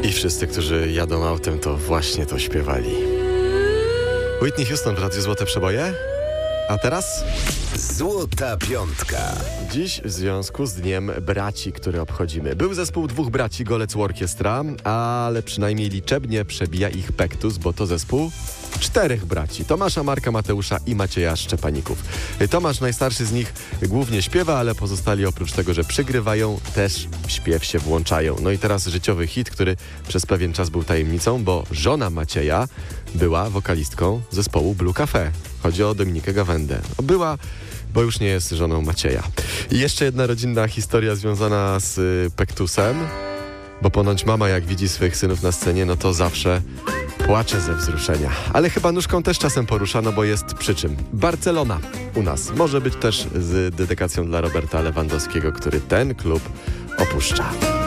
I wszyscy, którzy jadą autem, to właśnie to śpiewali. Whitney Houston w Radiu Złote Przeboje. A teraz? Złota Piątka. Dziś w związku z Dniem Braci, który obchodzimy. Był zespół dwóch braci Golec Orkiestra, ale przynajmniej liczebnie przebija ich Pektus, bo to zespół czterech braci. Tomasza, Marka, Mateusza i Macieja Szczepaników. Tomasz, najstarszy z nich, głównie śpiewa, ale pozostali oprócz tego, że przygrywają, też w śpiew się włączają. No i teraz życiowy hit, który przez pewien czas był tajemnicą, bo żona Macieja była wokalistką zespołu Blue Cafe. Chodzi o Dominikę Gawędę. Była, bo już nie jest żoną Macieja. I jeszcze jedna rodzinna historia związana z Pektusem, bo ponoć mama, jak widzi swych synów na scenie, no to zawsze płacze ze wzruszenia. Ale chyba nóżką też czasem porusza, no bo jest przy czym. Barcelona u nas może być też z dedykacją dla Roberta Lewandowskiego, który ten klub opuszcza.